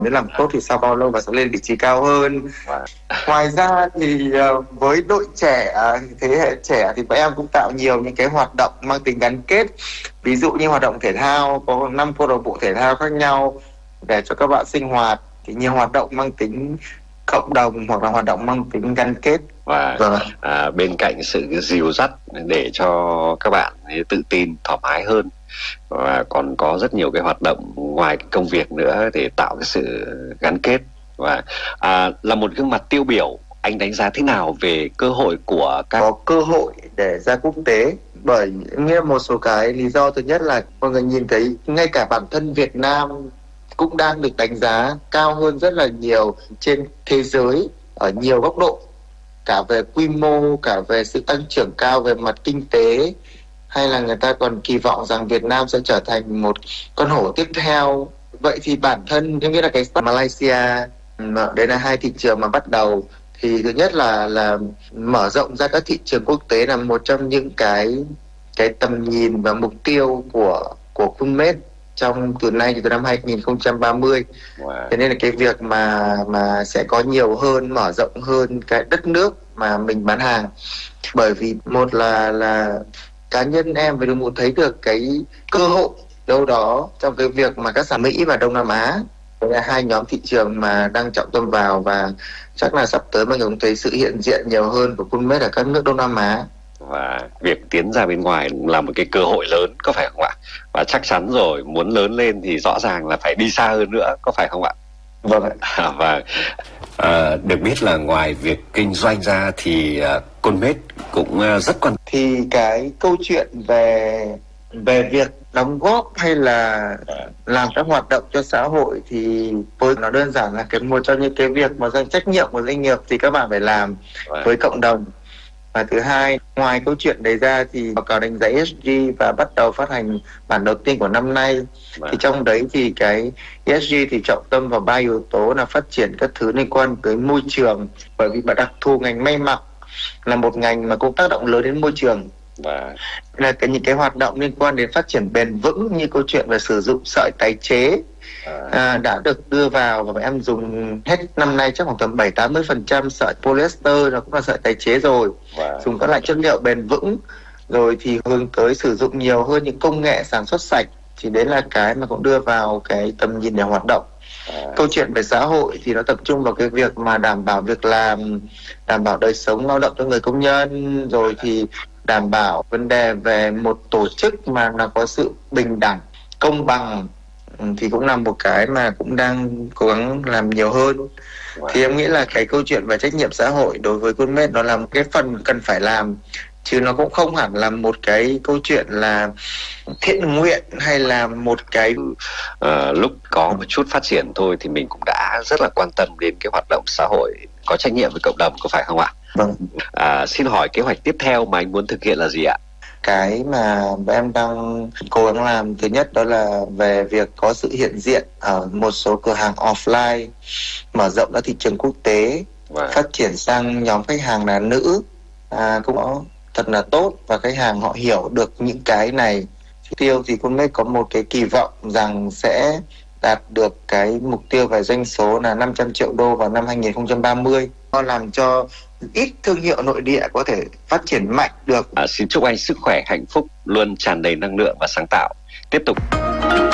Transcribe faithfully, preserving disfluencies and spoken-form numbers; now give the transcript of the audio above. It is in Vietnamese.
nếu làm tốt thì sau bao lâu và sẽ lên vị trí cao hơn. Wow. Ngoài ra thì uh, với đội trẻ, uh, thế hệ trẻ thì bọn em cũng tạo nhiều những cái hoạt động mang tính gắn kết. Ví dụ như hoạt động thể thao, có năm câu lạc bộ thể thao khác nhau để cho các bạn sinh hoạt. Thì nhiều hoạt động mang tính cộng đồng hoặc là hoạt động mang tính gắn kết. Và Vâng. à, bên cạnh sự dìu dắt để cho các bạn tự tin, thoải mái hơn, và còn có rất nhiều cái hoạt động ngoài cái công việc nữa để tạo cái sự gắn kết. Và à, là một gương mặt tiêu biểu, anh đánh giá thế nào về cơ hội của các có cơ hội để ra quốc tế? Bởi nghe một số cái lý do. Thứ nhất là mọi người nhìn thấy ngay cả bản thân Việt Nam cũng đang được đánh giá cao hơn rất là nhiều trên thế giới ở nhiều góc độ, cả về quy mô, cả về sự tăng trưởng cao về mặt kinh tế, hay là người ta còn kỳ vọng rằng Việt Nam sẽ trở thành một con hổ tiếp theo. Vậy thì bản thân em nghĩ là cái Malaysia, đấy là hai thị trường mà bắt đầu. Thì thứ nhất là là mở rộng ra các thị trường quốc tế là một trong những cái cái tầm nhìn và mục tiêu của của Kunmade trong từ nay cho tới năm hai nghìn không trăm ba mươi. Wow. Thế nên là cái việc mà mà sẽ có nhiều hơn, mở rộng hơn cái đất nước mà mình bán hàng. Bởi vì một là là cá nhân em và đội ngũ thấy được cái cơ hội đâu đó trong cái việc mà các sản Mỹ và Đông Nam Á, đây là hai nhóm thị trường mà đang trọng tâm vào, và chắc là sắp tới mọi người cũng thấy sự hiện diện nhiều hơn của Kunmade ở các nước Đông Nam Á. Và việc tiến ra bên ngoài là một cái cơ hội lớn, có phải không ạ? Và chắc chắn rồi, muốn lớn lên thì rõ ràng là phải đi xa hơn nữa, có phải không ạ? Vâng ạ. À, và à, được biết là ngoài việc kinh doanh ra thì uh, Kunmade cũng uh, rất quan. Thì cái câu chuyện về về việc đóng góp hay là làm các hoạt động cho xã hội thì với nó đơn giản là cái một trong những cái việc mà doanh trách nhiệm của doanh nghiệp thì các bạn phải làm với cộng đồng. Và thứ hai, ngoài câu chuyện đấy ra thì báo cáo đánh giá E S G và bắt đầu phát hành bản đầu tiên của năm nay. Thì trong đấy thì cái E S G thì trọng tâm vào ba yếu tố là phát triển các thứ liên quan tới môi trường, bởi vì đặc thù ngành may mặc là một ngành mà cũng tác động lớn đến môi trường. Và là cái những cái hoạt động liên quan đến phát triển bền vững như câu chuyện về sử dụng sợi tái chế à, đã được đưa vào, và em dùng hết năm nay chắc khoảng tầm bảy tám mươi phần trăm sợi polyester nó cũng là sợi tái chế rồi. Wow. Dùng các loại chất liệu bền vững, rồi thì hướng tới sử dụng nhiều hơn những công nghệ sản xuất sạch, thì đấy là cái mà cũng đưa vào cái tầm nhìn để hoạt động. À. Câu chuyện về xã hội thì nó tập trung vào cái việc mà đảm bảo việc làm, đảm bảo đời sống lao động cho người công nhân, rồi thì đảm bảo vấn đề về một tổ chức mà nó có sự bình đẳng, công bằng, thì cũng là một cái mà cũng đang cố gắng làm nhiều hơn. Wow. Thì em nghĩ là cái câu chuyện về trách nhiệm xã hội đối với Kunmade nó là một cái phần cần phải làm, chứ nó cũng không hẳn là một cái câu chuyện là thiện nguyện hay là một cái à, lúc có một chút phát triển thôi thì mình cũng đã rất là quan tâm đến cái hoạt động xã hội có trách nhiệm với cộng đồng, có phải không ạ? Vâng. À, xin hỏi kế hoạch tiếp theo mà anh muốn thực hiện là gì ạ? Cái mà em đang cố gắng làm thứ nhất đó là về việc có sự hiện diện ở một số cửa hàng offline, mở rộng ra thị trường quốc tế, wow. Phát triển sang nhóm khách hàng là nữ à, cũng có thật là tốt, và khách hàng họ hiểu được những cái này. Tiêu thì Kunmade có một cái kỳ vọng rằng sẽ đạt được cái mục tiêu về doanh số là năm trăm triệu đô vào năm hai nghìn không trăm ba mươi. Nó làm cho ít thương hiệu nội địa có thể phát triển mạnh được. À, xin chúc anh sức khỏe, hạnh phúc, luôn tràn đầy năng lượng và sáng tạo. Tiếp tục.